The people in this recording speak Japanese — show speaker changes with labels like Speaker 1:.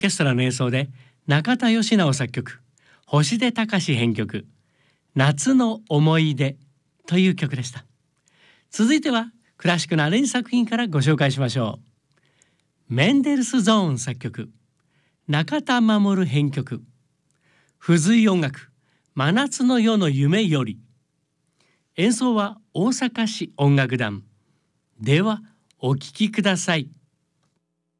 Speaker 1: ケストラの演奏で中田喜直作曲、星出隆編曲、夏の思い出という曲でした。続いてはクラシックのアレンジ作品からご紹介しましょう。メンデルスゾーン作曲、中田守編曲、付随音楽、真夏の夜の夢より。演奏は大阪市音楽団。ではお聴きください。